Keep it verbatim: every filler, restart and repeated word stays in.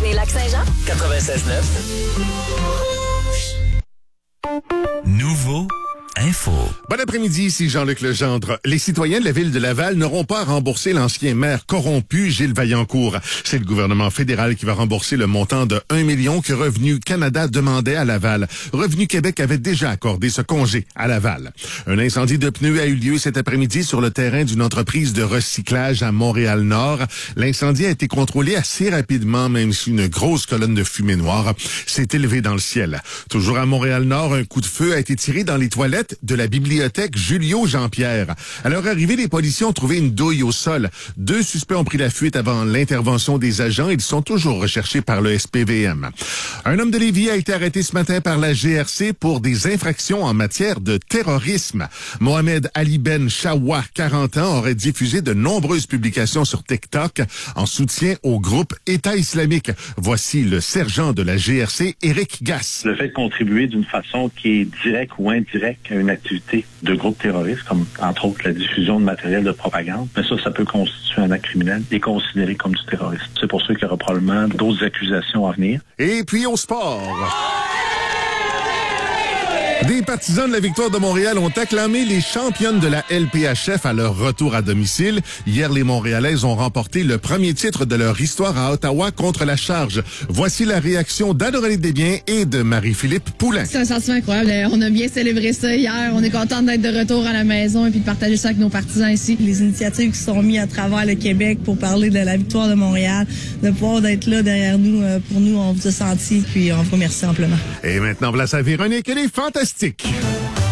Saguenay-Lac-Saint-Jean. quatre-vingt-seize neuf. Nouveau Info. Bon après-midi, ici Jean-Luc Legendre. Les citoyens de la ville de Laval n'auront pas à rembourser l'ancien maire corrompu Gilles Vaillancourt. C'est le gouvernement fédéral qui va rembourser le montant de un million que Revenu Canada demandait à Laval. Revenu Québec avait déjà accordé ce congé à Laval. Un incendie de pneus a eu lieu cet après-midi sur le terrain d'une entreprise de recyclage à Montréal-Nord. L'incendie a été contrôlé assez rapidement, même si une grosse colonne de fumée noire s'est élevée dans le ciel. Toujours à Montréal-Nord, un coup de feu a été tiré dans les toilettes de la bibliothèque Julio Jean-Pierre. À leur arrivée, les policiers ont trouvé une douille au sol. Deux suspects ont pris la fuite avant l'intervention des agents. Ils sont toujours recherchés par le S P V M. Un homme de Lévis a été arrêté ce matin par la G R C pour des infractions en matière de terrorisme. Mohamed Ali Ben Chawa, quarante ans, aurait diffusé de nombreuses publications sur TikTok en soutien au groupe État islamique. Voici le sergent de la G R C, Éric Gass. Le fait de contribuer d'une façon qui est directe ou indirecte à une activité de groupe terroriste, comme entre autres la diffusion de matériel de propagande, mais ça, ça peut constituer un acte criminel et considéré comme du terrorisme. C'est pour ça qu'il y aura probablement d'autres accusations à venir. Et puis au sport. Des partisans de la victoire de Montréal ont acclamé les championnes de la L P H F à leur retour à domicile. Hier, les Montréalaises ont remporté le premier titre de leur histoire à Ottawa contre la Charge. Voici la réaction d'Anne-Aurélie Desbiens et de Marie-Philippe Poulin. C'est un sentiment incroyable. On a bien célébré ça hier. On est contente d'être de retour à la maison et puis de partager ça avec nos partisans ici. Les initiatives qui sont mises à travers le Québec pour parler de la victoire de Montréal, de pouvoir d'être là derrière nous, pour nous, on vous a senti puis on vous remercie amplement. Et maintenant, place à Véronique, elle est fantastique.